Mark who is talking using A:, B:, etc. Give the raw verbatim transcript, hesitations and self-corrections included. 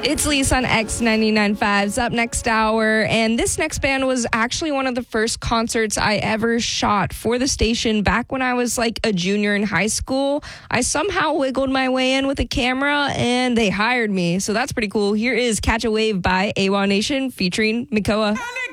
A: It's Lisa on X ninety-nine point five's up next hour. And this next band was actually one of the first concerts I ever shot for the station back when I was like a junior in high school. I somehow wiggled my way in with a camera and they hired me. So that's pretty cool. Here is Catch a Wave by A W O Nation featuring Mikoa.